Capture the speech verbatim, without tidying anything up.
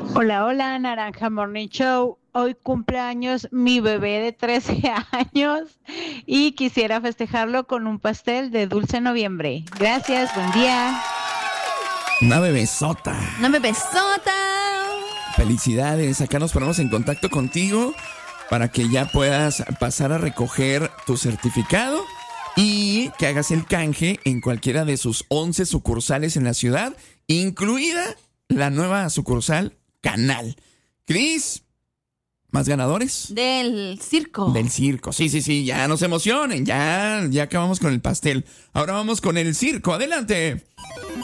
Hola, hola, Naranja Morning Show. Hoy cumpleaños mi bebé de trece años y quisiera festejarlo con un pastel de dulce noviembre. Gracias, buen día. Una bebesota. Una bebesota. Felicidades. Acá nos ponemos en contacto contigo para que ya puedas pasar a recoger tu certificado y que hagas el canje en cualquiera de sus once sucursales en la ciudad, incluida la nueva sucursal Canal. Cris, ¿más ganadores? Del circo. Del circo, sí, sí, sí, ya no se emocionen, ya, ya acabamos con el pastel. Ahora vamos con el circo, adelante.